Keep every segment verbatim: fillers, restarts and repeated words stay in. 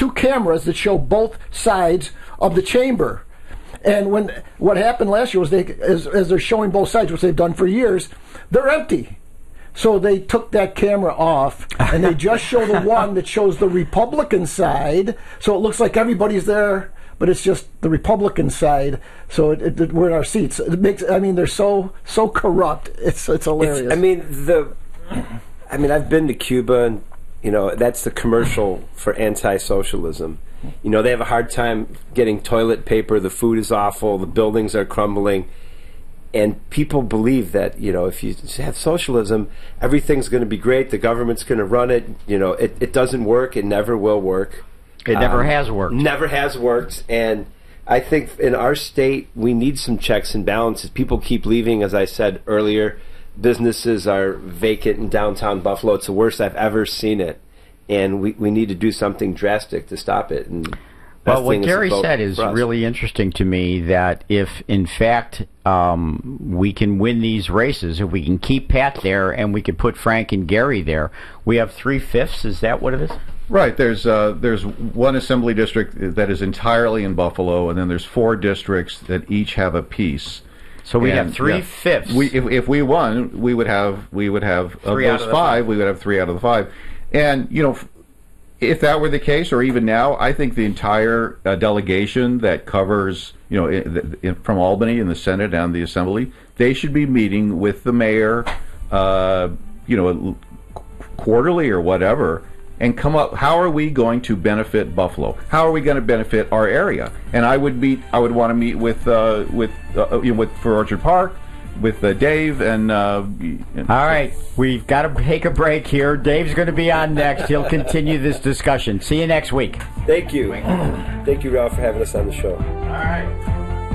two cameras that show both sides of the chamber. And when what happened last year was they, as, as they're showing both sides, which they've done for years, they're empty. So they took that camera off, and they just show the one that shows the Republican side. So it looks like everybody's there, but it's just the Republican side. So it, it, we're in our seats. It makes. I mean, they're so so corrupt. It's it's hilarious. It's, I mean the. I mean, I've been to Cuba, and you know that's the commercial for anti-socialism. You know, they have a hard time getting toilet paper, the food is awful, the buildings are crumbling, and people believe that, you know, if you have socialism, everything's going to be great, the government's going to run it, you know, it, it doesn't work, it never will work. It never um, has worked. Never has worked, and I think in our state, we need some checks and balances. People keep leaving, as I said earlier, businesses are vacant in downtown Buffalo, it's the worst I've ever seen it. And we, we need to do something drastic to stop it. And well, what Gary said is really interesting to me, that if, in fact, um, we can win these races, if we can keep Pat there and we can put Frank and Gary there, we have three-fifths. Is that what it is? Right. There's uh, there's one assembly district that is entirely in Buffalo, and then there's four districts that each have a piece. So we and, have three yeah, fifths. We, if, if we won, we would have we would have of Three out those of the five, five. we would have three out of the five. And, you know, if that were the case, or even now, I think the entire uh, delegation that covers, you know, in, in, from Albany in the Senate and the Assembly, they should be meeting with the mayor, uh, you know, quarterly or whatever, and come up, how are we going to benefit Buffalo? How are we going to benefit our area? And I would meet, I would want to meet with, uh, with, uh, you know, with for Orchard Park, with uh, Dave and, uh, and all right, we've got to take a break here. Dave's going to be on next. He'll continue this discussion. See you next week. Thank you. Thank you, Ralph, for having us on the show. All right.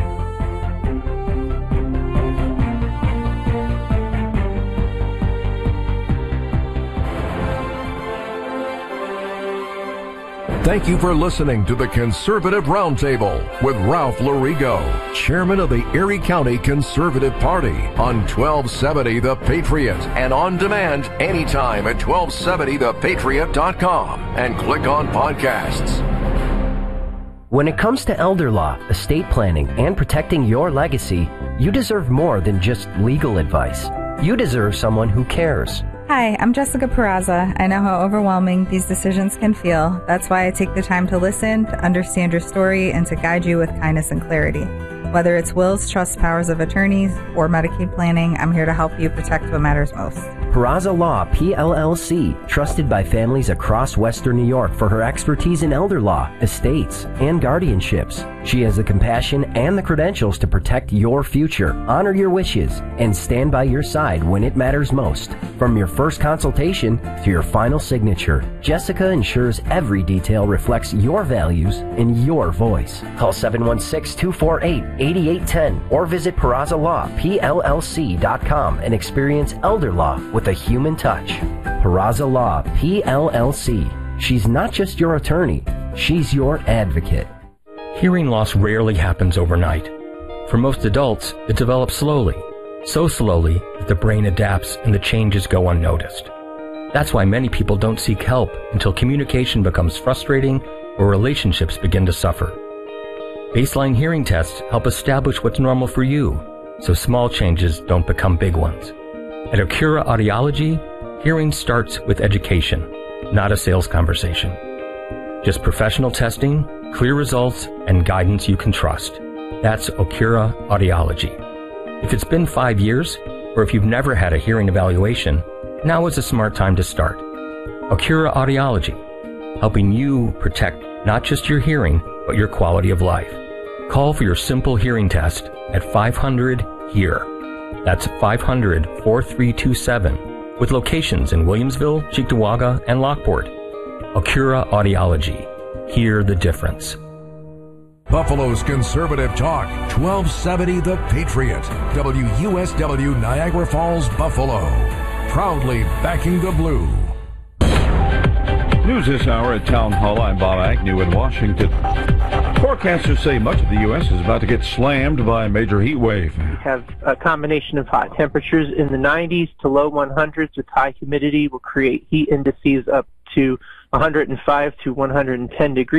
Thank you for listening to the Conservative Roundtable with Ralph Lorigo, Chairman of the Erie County Conservative Party, on twelve seventy The Patriot, and on demand anytime at twelve seventy the patriot dot com, and click on podcasts. When it comes to elder law, estate planning, and protecting your legacy, you deserve more than just legal advice. You deserve someone who cares. Hi, I'm Jessica Peraza. I know how overwhelming these decisions can feel. That's why I take the time to listen, to understand your story, and to guide you with kindness and clarity. Whether it's wills, trusts, powers of attorneys, or Medicaid planning, I'm here to help you protect what matters most. Peraza Law, P L L C, trusted by families across Western New York for her expertise in elder law, estates, and guardianships. She has the compassion and the credentials to protect your future, honor your wishes, and stand by your side when it matters most. From your first consultation to your final signature, Jessica ensures every detail reflects your values and your voice. Call seven one six, two four eight, eight eight one zero or visit Peraza Law P L L C dot com and experience elder law with a human touch. Peraza Law P L L C. She's not just your attorney, she's your advocate. Hearing loss rarely happens overnight. For most adults, it develops slowly, so slowly that the brain adapts and the changes go unnoticed. That's why many people don't seek help until communication becomes frustrating or relationships begin to suffer. Baseline hearing tests help establish what's normal for you, so small changes don't become big ones. At Acura Audiology, hearing starts with education, not a sales conversation. Just professional testing, clear results, and guidance you can trust. That's Acura Audiology. If it's been five years, or if you've never had a hearing evaluation, now is a smart time to start. Acura Audiology, helping you protect not just your hearing, but your quality of life. Call for your simple hearing test at five hundred HEAR. That's five hundred, four three two seven, with locations in Williamsville, Cheektowaga, and Lockport. Acura Audiology. Hear the difference. Buffalo's Conservative Talk, twelve seventy The Patriot, W U S W Niagara Falls, Buffalo. Proudly backing the blue. News this hour at Town Hall. I'm Bob Agnew in Washington. Forecasters say much of the U S is about to get slammed by a major heat wave. We have a combination of hot temperatures in the nineties to low one hundreds with high humidity will create heat indices up to one hundred five to one hundred ten degrees.